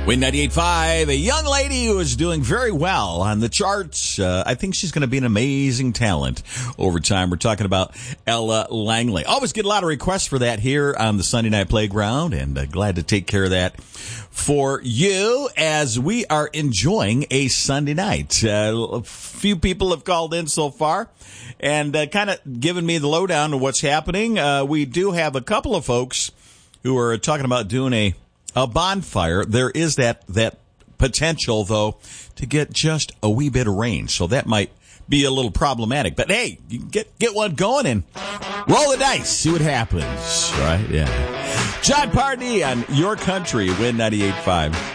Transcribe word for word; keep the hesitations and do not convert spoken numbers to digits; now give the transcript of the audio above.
Win ninety-eight point five, a young lady who is doing very well on the charts. Uh, I think she's going to be an amazing talent over time. We're talking about Ella Langley. Always get a lot of requests for that here on the Sunday Night Playground, and uh, glad to take care of that for you as we are enjoying a Sunday night. Uh, a few people have called in so far and uh, kind of given me the lowdown of what's happening. Uh, we do have a couple of folks who are talking about doing a A bonfire. There is that that potential, though, to get just a wee bit of rain. So that might be a little problematic. But, hey, you can get, get one going and roll the dice. See what happens. Right? Yeah. John Pardee on Your Country, Win ninety-eight point five.